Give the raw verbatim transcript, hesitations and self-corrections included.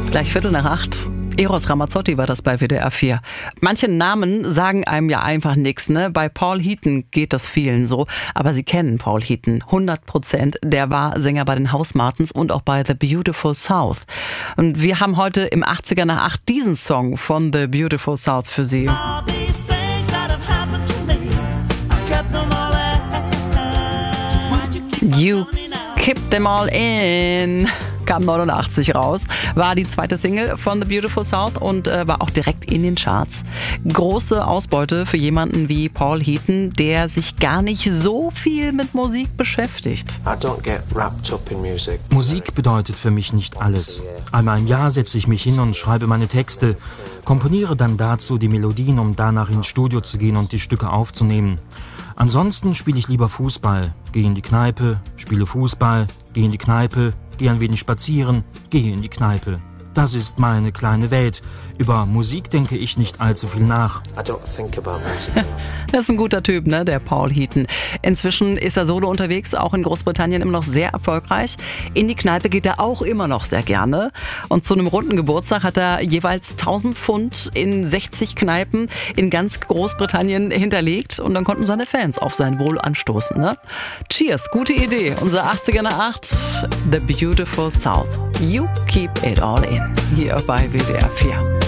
Gleich Viertel nach acht. Eros Ramazzotti war das bei W D R vier. Manche Namen sagen einem ja einfach nichts, ne? Bei Paul Heaton geht das vielen so. Aber Sie kennen Paul Heaton, hundert Prozent. Der war Sänger bei den House Martins und auch bei The Beautiful South. Und wir haben heute im achtziger nach acht diesen Song von The Beautiful South für Sie. You keep them all in. Kam neunundachtzig raus, war die zweite Single von The Beautiful South und äh, war auch direkt in den Charts. Große Ausbeute für jemanden wie Paul Heaton, der sich gar nicht so viel mit Musik beschäftigt. Musik bedeutet für mich nicht alles. Einmal im Jahr setze ich mich hin und schreibe meine Texte, komponiere dann dazu die Melodien, um danach ins Studio zu gehen und die Stücke aufzunehmen. Ansonsten spiele ich lieber Fußball, gehe in die Kneipe, spiele Fußball, gehe in die Kneipe, gehe ein wenig spazieren, gehe in die Kneipe. Das ist meine kleine Welt. Über Musik denke ich nicht allzu viel nach. Das ist ein guter Typ, ne, der Paul Heaton. Inzwischen ist er solo unterwegs, auch in Großbritannien immer noch sehr erfolgreich. In die Kneipe geht er auch immer noch sehr gerne. Und zu einem runden Geburtstag hat er jeweils tausend Pfund in sechzig Kneipen in ganz Großbritannien hinterlegt. Und dann konnten seine Fans auf sein Wohl anstoßen, ne? Cheers, gute Idee. Unser achtziger nach acht, The Beautiful South. You keep it all in. Hier bei W D R vier.